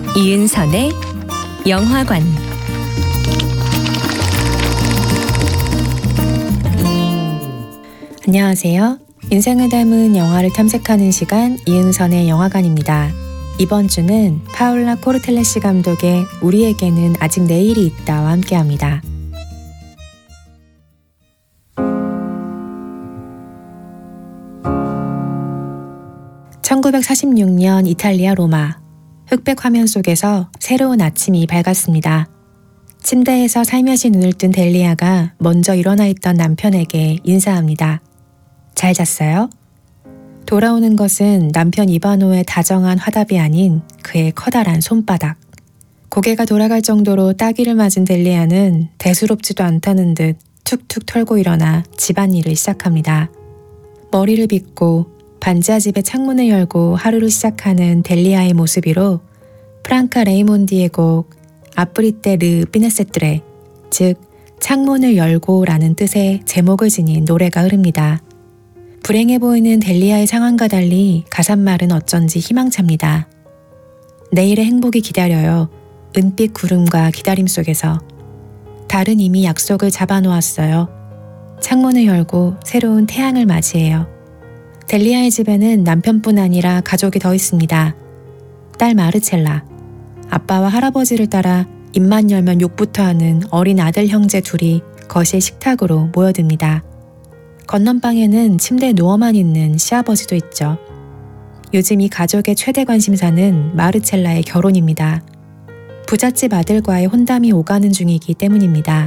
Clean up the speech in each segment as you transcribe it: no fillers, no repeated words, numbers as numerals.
이은선의 영화관, 안녕하세요. 인생을 담은 영화를 탐색하는 시간 이은선의 영화관입니다. 이번 주는 파울라 코르텔레시 감독의 우리에게는 아직 내일이 있다와 함께합니다. 1946년 이탈리아 로마. 흑백 화면 속에서 새로운 아침이 밝았습니다. 침대에서 살며시 눈을 뜬 델리아가 먼저 일어나 있던 남편에게 인사합니다. 잘 잤어요? 돌아오는 것은 남편 이바노의 다정한 화답이 아닌 그의 커다란 손바닥. 고개가 돌아갈 정도로 따귀를 맞은 델리아는 대수롭지도 않다는 듯 툭툭 털고 일어나 집안일을 시작합니다. 머리를 빗고 반지하집의 창문을 열고 하루를 시작하는 델리아의 모습으로 프랑카 레이몬디의 곡 아프리테 르 피네세트레, 즉 창문을 열고 라는 뜻의 제목을 지닌 노래가 흐릅니다. 불행해 보이는 델리아의 상황과 달리 가사말은 어쩐지 희망찹니다. 내일의 행복이 기다려요. 은빛 구름과 기다림 속에서. 달은 이미 약속을 잡아놓았어요. 창문을 열고 새로운 태양을 맞이해요. 델리아의 집에는 남편뿐 아니라 가족이 더 있습니다. 딸 마르첼라, 아빠와 할아버지를 따라 입만 열면 욕부터 하는 어린 아들 형제 둘이 거실 식탁으로 모여듭니다. 건넌방에는 침대에 누워만 있는 시아버지도 있죠. 요즘 이 가족의 최대 관심사는 마르첼라의 결혼입니다. 부잣집 아들과의 혼담이 오가는 중이기 때문입니다.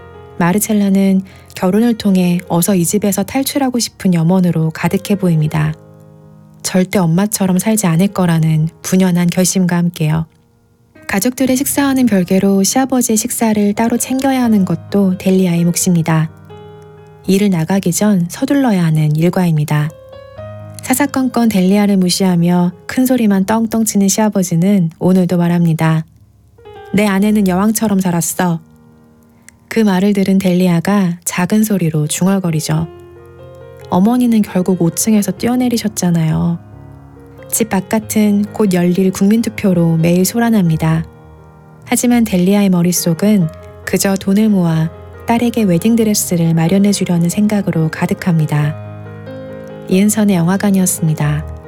마르첼라는 결혼을 통해 어서 이 집에서 탈출하고 싶은 염원으로 가득해 보입니다. 절대 엄마처럼 살지 않을 거라는 분연한 결심과 함께요. 가족들의 식사와는 별개로 시아버지의 식사를 따로 챙겨야 하는 것도 델리아의 몫입니다. 일을 나가기 전 서둘러야 하는 일과입니다. 사사건건 델리아를 무시하며 큰 소리만 떵떵 치는 시아버지는 오늘도 말합니다. 내 아내는 여왕처럼 살았어. 그 말을 들은 델리아가 작은 소리로 중얼거리죠. 어머니는 결국 5층에서 뛰어내리셨잖아요. 집 바깥은 곧 열릴 국민투표로 매일 소란합니다. 하지만 델리아의 머릿속은 그저 돈을 모아 딸에게 웨딩드레스를 마련해 주려는 생각으로 가득합니다. 이은선의 영화관이었습니다.